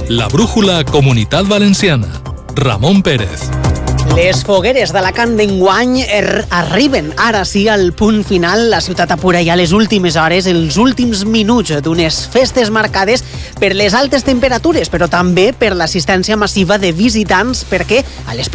La brújula Comunitat Valenciana. Ramon Pérez. Les fogueres d'Alacant d'enguany arriben ara sí al punt final. La ciutat apura ja les últimes hores, els últims minuts d'unes festes marcades per les altes temperatures, però també per l'assistència massiva de visitants, perquè a les